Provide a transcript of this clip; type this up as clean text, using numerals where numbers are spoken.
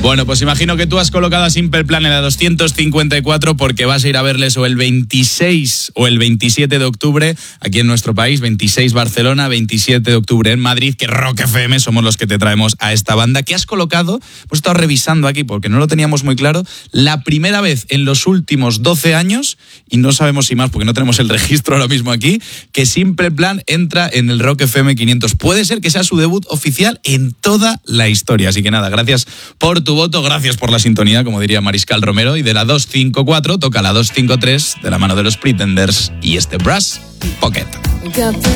Bueno, pues imagino que tú has colocado a Simple Plan en la 254 porque vas a ir a verles o el 26 o el 27 de octubre aquí en nuestro país, 26 Barcelona, 27 de octubre en Madrid, que Rock FM somos los que te traemos a esta banda. ¿Qué has colocado? Pues he estado revisando aquí porque no lo teníamos muy claro. La primera vez en los últimos 12 años, y no sabemos si más porque no tenemos el registro ahora mismo aquí, que Simple Plan entra en el Rock FM 500. Puede ser que sea su debut oficial en toda la historia. Así que nada, gracias por tu voto, gracias por la sintonía, como diría Mariscal Romero, y de la 254 toca la 253 de la mano de los Pretenders y este Brass Pocket.